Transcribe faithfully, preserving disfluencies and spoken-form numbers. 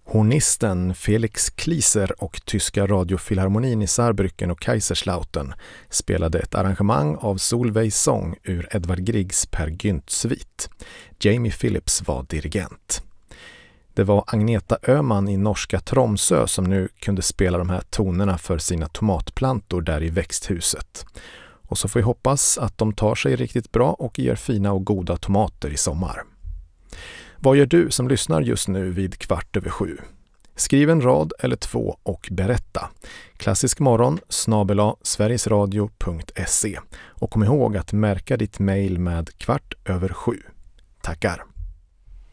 Hornisten Felix Klieser och tyska radiofilharmonin i Saarbrücken och Kaiserslautern spelade ett arrangemang av Solveig sång ur Edvard Griegs Per Gynt-svit. Jamie Phillips var dirigent. Det var Agneta Öhman i norska Tromsø som nu kunde spela de här tonerna för sina tomatplantor där i växthuset. Och så får vi hoppas att de tar sig riktigt bra och ger fina och goda tomater i sommar. Vad gör du som lyssnar just nu vid kvart över sju? Skriv en rad eller två och berätta. Klassisk morgon snabel-a sverigesradio punkt se. Och kom ihåg att märka ditt mejl med kvart över sju. Tackar!